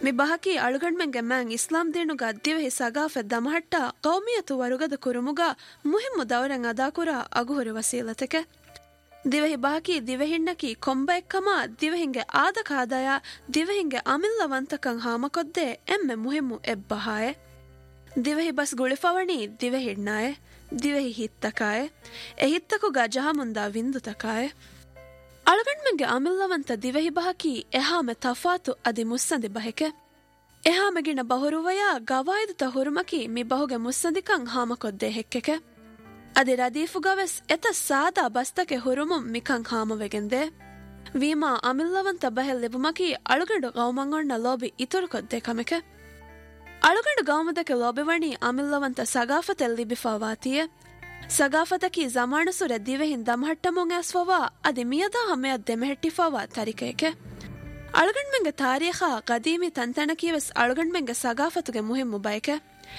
ಮಿ ಬಹಕಿ ಅಳುಗಣ್ಮೆಂಗೆ ಮ್ಯಾಂಗ್ ಇಸ್ಲಾಂ ದೀನುಗ ದಿವೆಹಿ ಸಗಾಫೆ ದಮಹಟ್ಟ ಕೌಮಿಯತು ವರುಗದ ಕುರುಮುಗ ಮುಹಿಮ್ಮು ದೌರೆಂ ಅದಾಕುರ ಅಗುಹುರಿ ವಸೀಲತೆಕೆ ದಿವೆಹಿ ಬಹಕಿ ದಿವೆಹಿಣ್ಣಕಿ ಕೊಂಬೆಕ್ಕಮ ದಿವೆಹಿಂಗೆ ಆದ ಕಾದಯ ದಿವೆಹಿಂಗೆ ಅಮಿಲ್ಲವಂತಕಂ ಹಾಮಕೊದ್ದೆ ಎಮ್ಮೆ ಮುಹಿಮ್ಮು ಎಬ್ಬಹಾಯೆ ದಿವೆಹಿ bus ಗುಳಿಫವಣಿ ದಿವೆಹಿಣ್ಣಾಯೆ ದಿವೆಹಿ ಹಿತ್ತಕಾಯೆ A ಹಿತ್ತಕುಗ ಜಹಮುಂದ ವಿಂದುತಕಾಯೆ ಅಳಗಣ್ಮೆಂಗೆ ಅಮಿಲ್ಲವಂತ ದಿವೆಹಿ ಬಹಕಿ ಎಹಾಮೆ ತಫಾತು ಅದಿ ಮುಸ್ಸಂದಿ ಬಹೆಕೆ ಎಹಾಮೆಗಿನ ಬಹುರುವಯ ಗವಾಯಿದುತ ಹುರುಮಕಿ ಮಿ ಬಹುಗೆ ಮುಸ್ಸಂದಿಕಂ ಹಾಮಕೊದ್ದೆ ಹೆಕ್ಕೆಕೆ ಅದಿ ರದೀಫುಗವೆಸ್ ಎತ ಸಾದಾ ಬಸ್ತಕೆ ಹುರುಮುಂ ಮಿಕಂ ಹಾಮವೆಗೆಂದೆ ವೀಮಾ ಅಮಿಲ್ಲವಂತ ಬಹೆಲ್ ಲಿಬುಮಕಿ ಅಳುಗಂಡು ಗೌಮಂಗೊಣ್ಣ ಲೋಬಿ ಇತುರು ಕೊದ್ದೆ ಕಮೆಕೆ ಅಳುಗಂಡು ಗೌಮದಕ್ಕೆ ಲೋಬಿವಣಿ ಅಮಿಲ್ಲವಂತ ಸಗಾಫತೆಲ್ ಲಿಬಿಫಾವಾತಿಯೆ ಸಗಾಫತಕಿ ಜಮಾಣಸುರೆ ದಿವೆಹಿನ್ ದಮಹಟ್ಟಮುಂ ಆಸ್ಫವಾ ಅದಿ ಮಿಯದಾ ಹಮೆಯ ದೆಮೆಹೆಟ್ಟಿಫಾವಾ ತರಿಕೇಕೆ ಅಳುಗಣ್ಮೆಂಗೆ ತಾರೀಖ ಕದೀಮಿ ತಂತಣಕೀವೆಸ್ ಅಳುಗಣ್ಮೆಂಗೆ ಸಗಾಫತುಗೆ ಮುಹಿಮ್ಮು ಬಯಕೆ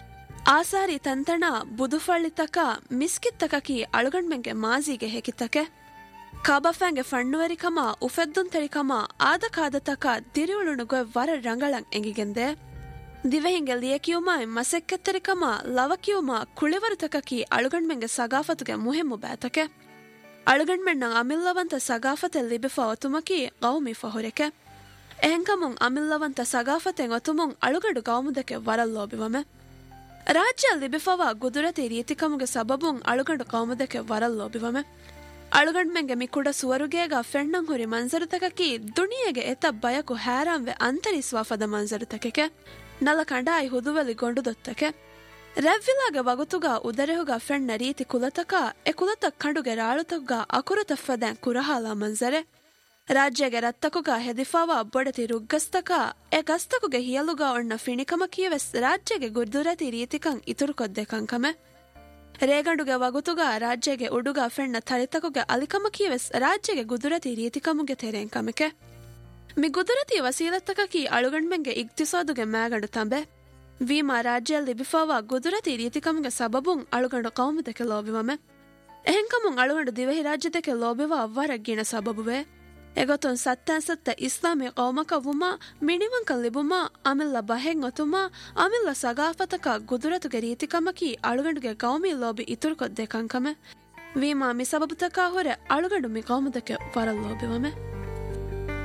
ಆಸಾರಿ ತಂತಣ ಬುದುಫಳ್ಳಿತಕ ಮಿಸ್ಕಿತ್ತಕಕಿ ಅಳುಗಣ್ಮೆಂಗೆ ಮಾಜಿಗೆ ಹೆಕಿತ್ತಕೆ ಕಾಬಫ್ಯಾಂಗೆ ಫಣ್ಣುವರಿಕಮ ಉಫೆದ್ದುನ್ ತೆರಿಕಮ ಆದಕಾದತಕ ದಿರಿಯುಳುಣುಗೆ ವರ ರಂಗಳಂ ಎಂಗಿಗೆಂದೆ ದಿವೆಹಿಂಗೆ ಲಿಯಕಿಯುಮಾಯ್ ಮಸೆಕ್ಕೆತ್ತರಿಕಮ ಲವಕಿಯುಮ ಕುಳಿವರುತಕಕಿ ಅಳುಗಣ್ಮೆಂಗೆ ಸಗಾಫತುಗೆ ಮುಹಿಮ್ಮು ಬ್ಯಾತಕೆ ಅಳುಗಣ್ಮೆಣ್ಣ ಅಮಿಲ್ಲವಂತ ಸಗಾಫತೆ ಲಿಬಿಫಾ ಒತುಮಕಿ ಗೌಮಿ ಫಹುರೆಕೆ ಎಹೆಂಕಮುಂ ಅಮಿಲ್ಲವಂತ ಸಗಾಫತೆಂ ಒತುಮುಂ ಅಳುಗಡು ಗೌಮುದಕ್ಕೆ ವರಲ್ಲೋಬಿವಮೆ ರಾಜ್ಯ ಲಿಬಿಫಾವ ಗುದುರತಿ ರೀತಿಕಮುಗೆ ಸಬಬುಂ ಅಳುಗಡು ಗೌಮುದಕ್ಕೆ ವರಲ್ಲೋಬಿವಮೆ ಅಳುಗಣ್ಮೆಂಗೆ ಮಿಕುಡ ಸುವರುಗೇಗ ಫೆಣ್ಣಂ ಹುರಿ ಮಂಜರುತಕಕಿ ದುನಿಯೆಗೆ ಎತ ಬಯಕು ಹ್ಯಾರಾಂವೆ ಅಂತರಿಸ್ವಾಫದ ಮಂಜರುತಕೆಕೆ ನಲ ಕಂಡಾಯಿ ಹುದುವಲಿ ಗೊಂಡುದೊತ್ತಕೆ ರೆವ್ವಿಲಾಗೆ ವಗುತುಗ ಉದರೆಹುಗ ಫೆಣ್ಣ ರೀತಿ ಕುಲತಕ ಎ ಕುಲತಕ್ ಕಂಡುಗೆ ರಾಳುತುಗ ಅಕುರತಫ್ಫದೆಂ ಕುರಹಾಲ ಮಂಜರೆ ರಾಜ್ಯಗೆ ರತ್ತಕುಗ ಹೆದಿಫಾವ ಬೊಡತಿ ರುಗ್ಗಸ್ತಕ ಎ ಗಸ್ತಕುಗೆ ಹಿಯಲುಗ ಒಣ್ಣ ಫಿಣಿಕಮ ಕೀವೆಸ್ ರಾಜ್ಯಗೆ ಗುರ್ದುರತಿ ರೀತಿಕಂ ಇತುರು ಕೊದ್ದೆ ಕಂಕಮೆ ರೇಗಂಡುಗೆ ವಗುತುಗ ರಾಜ್ಯಗೆ ಉಡುಗ ಫೆಣ್ಣ ತಳಿತಕುಗೆ ಅಲಿಕಮ ಕೀವೆಸ್ ರಾಜ್ಯಗೆ ಗುದುರತಿ ರೀತಿಕಮುಗೆ ತೆರೆಂ ಕಮೆಕೆ ಮಿ ಗುದುರತಿ ವಸೀಲತ್ತಕಕಿ ಅಳುಗಣ್ಮೆಂಗೆ ಇಗ್ತಿಸೋದುಗೆ ಮ್ಯಾಗಂಡು ತಂಬೆ ವೀಮಾ ರಾಜ್ಯ ಲಿಬಿಫಾವ ಗುದುರತಿ ರೀತಿಕಮುಗೆ ಸಬಬುಂ ಅಳುಗಂಡು ಕೌಮುದಕ್ಕೆ ಲೋಬಿವಮೆ ಎಹೆಂಕಮುಂ ಅಳುಗಂಡು ದಿವೆಹಿ ರಾಜ್ಯದಕ್ಕೆ ಲೋಬಿವ ಅವರಗ್ಗಿನ ಸಬಬುವೆ ಎಗೊತ್ತೊನ್ ಸತ್ತ ಇಸ್ಲಾಮಿ ಕೌಮಕ ವುಮ ಮಿಣಿವಂಕ ಲಿಬುಮ ಅಮಿಲ್ಲ ಬಹೆಂ ಒತುಮ ಅಮಿಲ್ಲ ಸಗಾಫತಕ ಗುದುರತುಗೆ ರೀತಿಕಮಕಿ ಅಳುಗಂಡುಗೆ ಕೌಮಿ ಲೋಬಿ ಇತುರು ಕೊದ್ದೆ ಕಂಕಮೆ ವೀಮಾ ಮಿ ಸಬಬುತಕ ಹೊರೆ ಅಳುಗಂಡು ಮಿ ಕೌಮುದಕ್ಕೆ ವರಲ್ಲೋಬಿವಮೆ